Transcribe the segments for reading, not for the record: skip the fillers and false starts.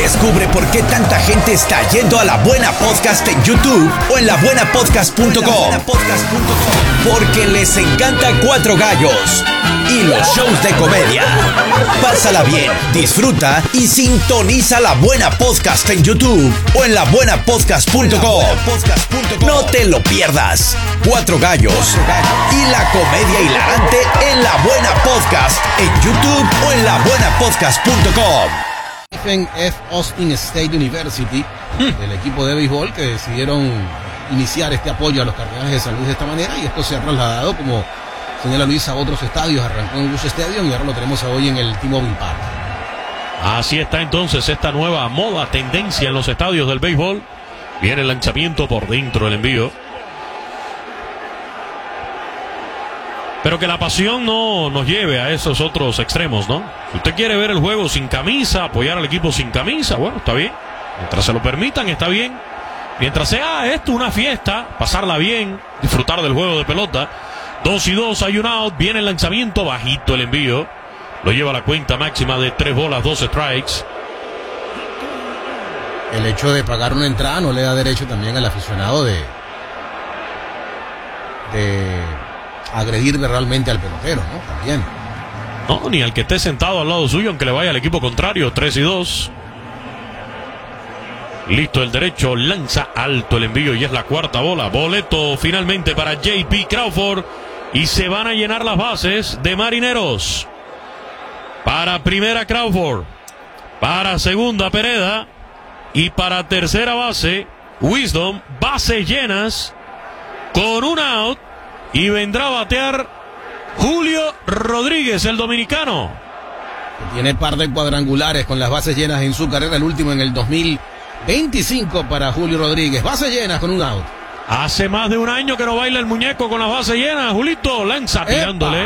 Descubre por qué tanta gente está yendo a La Buena Podcast en YouTube o en labuenapodcast.com. Porque les encanta Cuatro Gallos y los shows de comedia. Pásala bien, disfruta y sintoniza La Buena Podcast en YouTube o en labuenapodcast.com. No te lo pierdas. Cuatro Gallos y la comedia hilarante en La Buena Podcast en YouTube o en labuenapodcast.com. Stephen F. Austin State University, del equipo de béisbol, que decidieron iniciar este apoyo a los Cardenales de San Luis de esta manera, y esto se ha trasladado, como señala Luis, a otros estadios. Arrancó en Busch Stadium y ahora lo tenemos hoy en el T-Mobile Park. Así está entonces esta nueva moda, tendencia en los estadios del béisbol. Viene el lanzamiento por dentro del envío. Pero que la pasión no nos lleve a esos otros extremos, ¿no? Si usted quiere ver el juego sin camisa, apoyar al equipo sin camisa, bueno, está bien. Mientras se lo permitan, está bien. Mientras sea esto una fiesta, pasarla bien, disfrutar del juego de pelota. 2-2, hay un out, viene el lanzamiento, bajito el envío. Lo lleva a la cuenta máxima de 3 bolas, 2 strikes. El hecho de pagar una entrada no le da derecho también al aficionado de agredir realmente al pelotero, ¿no? También. No, ni al que esté sentado al lado suyo, aunque le vaya al equipo contrario. 3-2. Listo el derecho, lanza alto el envío y es la cuarta bola. Boleto finalmente para J.P. Crawford y se van a llenar las bases de Marineros. Para primera Crawford, para segunda Pereda y para tercera base Wisdom. Bases llenas con un out. Y vendrá a batear Julio Rodríguez, el dominicano. Tiene par de cuadrangulares con las bases llenas en su carrera, el último en el 2025 para Julio Rodríguez. Bases llenas con un out. Hace más de un año que no baila el muñeco con las bases llenas. Julito lanza tirándole.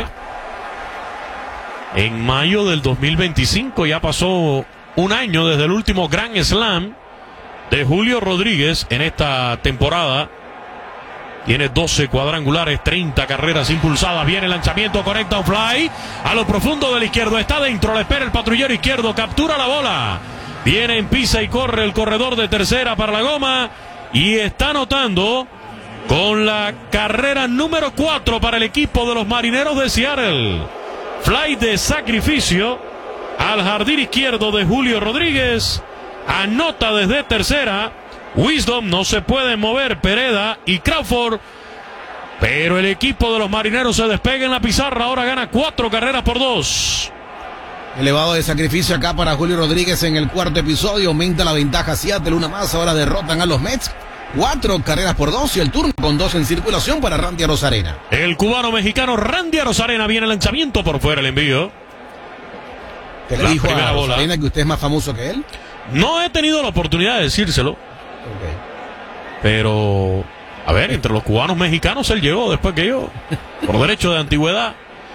En mayo del 2025 ya pasó un año desde el último Grand Slam de Julio Rodríguez en esta temporada. Tiene 12 cuadrangulares, 30 carreras impulsadas. Viene el lanzamiento, conecta un fly. A lo profundo del izquierdo, está dentro, le espera el patrullero izquierdo, captura la bola. Viene en pisa y corre el corredor de tercera para la goma. Y está anotando con la carrera número 4 para el equipo de los Marineros de Seattle. Fly de sacrificio al jardín izquierdo de Julio Rodríguez. Anota desde tercera. Wisdom no se puede mover, Pereda y Crawford, pero el equipo de los Marineros se despega en la pizarra. Ahora gana 4 carreras por 2. Elevado de sacrificio acá para Julio Rodríguez en el cuarto episodio. Aumenta la ventaja a Seattle, una más. Ahora derrotan a los Mets. 4 carreras por 2 y el turno con 2 en circulación para Randy Arozarena. El cubano-mexicano Randy Arozarena. Viene el lanzamiento por fuera, el envío. ¿Te le dijo a Arozarena que usted es más famoso que él? No he tenido la oportunidad de decírselo. Okay. Pero, a ver, entre los cubanos mexicanos él llegó después que yo, por derecho de antigüedad.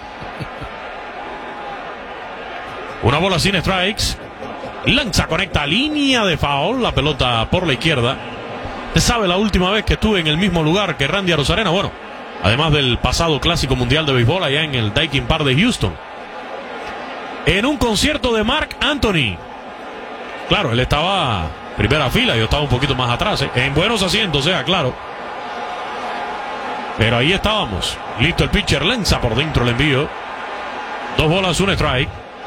Una bola sin strikes. Lanza, conecta, línea de foul. La pelota por la izquierda. Usted sabe la última vez que estuve en el mismo lugar que Randy Arozarena. Bueno, además del pasado Clásico Mundial de Béisbol allá en el Daikin Park de Houston. En un concierto de Marc Anthony. Claro, él estaba primera fila, yo estaba un poquito más atrás, en buenos asientos, claro. Pero ahí estábamos. Listo el pitcher, lanza por dentro el envío. 2 bolas, 1 strike.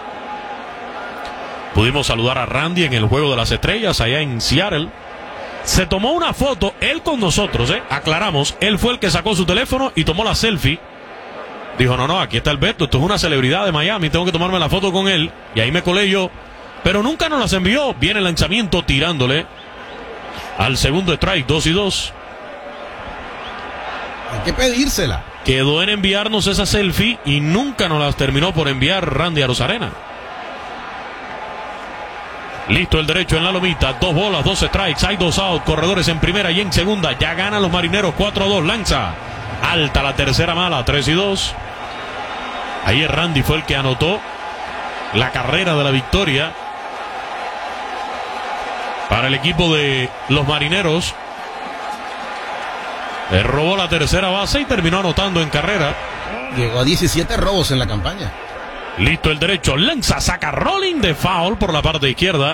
Pudimos saludar a Randy en el Juego de las Estrellas allá en Seattle. Se tomó una foto, él con nosotros, aclaramos, él fue el que sacó su teléfono y tomó la selfie. Dijo, no, aquí está Alberto, esto es una celebridad de Miami, tengo que tomarme la foto con él. Y ahí me colé yo. Pero nunca nos las envió. Viene el lanzamiento tirándole al segundo strike, 2-2. Hay que pedírsela. Quedó en enviarnos esa selfie y nunca nos las terminó por enviar Randy Arozarena. Listo el derecho en la lomita. 2 bolas, 2 strikes. Hay 2 out. Corredores en primera y en segunda. Ya ganan los Marineros 4-2. Lanza. Alta la tercera mala, 3-2. Ayer Randy fue el que anotó la carrera de la victoria para el equipo de los Marineros. Le robó la tercera base y terminó anotando en carrera. Llegó a 17 robos en la campaña. Listo el derecho, lanza, saca rolling de foul por la parte izquierda.